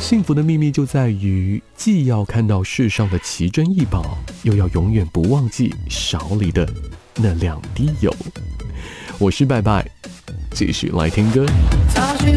幸福的秘密就在于，既要看到世上的奇珍异宝，又要永远不忘记勺里的那2滴油。我是拜拜，继续来听歌。